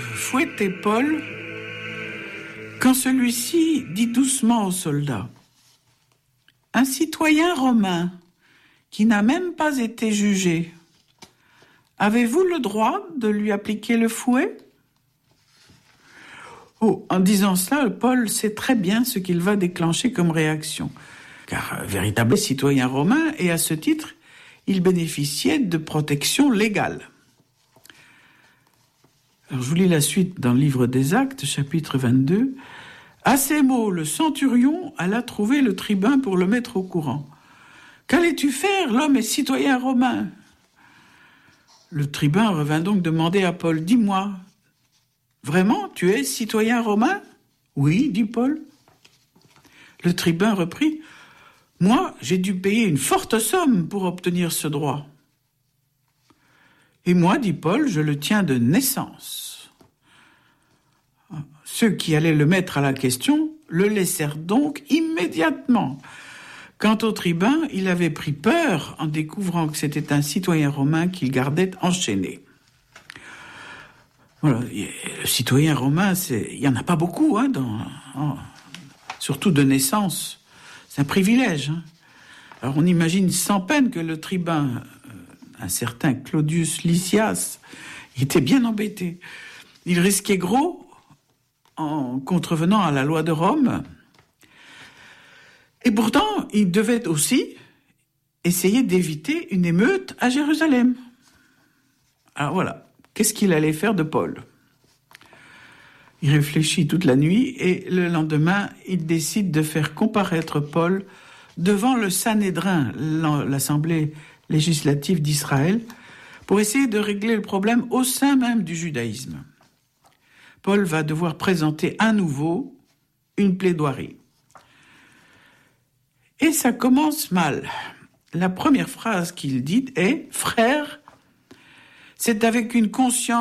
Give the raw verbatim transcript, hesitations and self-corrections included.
fouettait Paul quand celui-ci dit doucement au soldat : « Un citoyen romain qui n'a même pas été jugé, avez-vous le droit de lui appliquer le fouet ?» Oh, en disant cela, Paul sait très bien ce qu'il va déclencher comme réaction, car un véritable citoyen romain, et à ce titre, il bénéficiait de protection légale. Alors, je vous lis la suite dans le livre des Actes, chapitre vingt-deux. À ces mots, le centurion alla trouver le tribun pour le mettre au courant. « Qu'allais-tu faire? L'homme est citoyen romain. » Le tribun revint donc demander à Paul : « Dis-moi, vraiment, tu es citoyen romain ?» ?»« Oui, dit Paul. » Le tribun reprit : « Moi, j'ai dû payer une forte somme pour obtenir ce droit. »« Et moi, dit Paul, je le tiens de naissance. » Ceux qui allaient le mettre à la question le laissèrent donc immédiatement. Quant au tribun, il avait pris peur en découvrant que c'était un citoyen romain qu'il gardait enchaîné. Voilà, le citoyen romain, c'est, il n'y en a pas beaucoup, hein, dans, en, surtout de naissance. C'est un privilège. Hein. Alors on imagine sans peine que le tribun, un certain Claudius Lysias, il était bien embêté. Il risquait gros en contrevenant à la loi de Rome. Et pourtant, il devait aussi essayer d'éviter une émeute à Jérusalem. Alors voilà, qu'est-ce qu'il allait faire de Paul ? Il réfléchit toute la nuit et le lendemain, il décide de faire comparaître Paul devant le Sanhédrin, l'Assemblée législative d'Israël, pour essayer de régler le problème au sein même du judaïsme. Paul va devoir présenter à nouveau une plaidoirie. Et ça commence mal. La première phrase qu'il dit est « Frère, c'est avec une conscience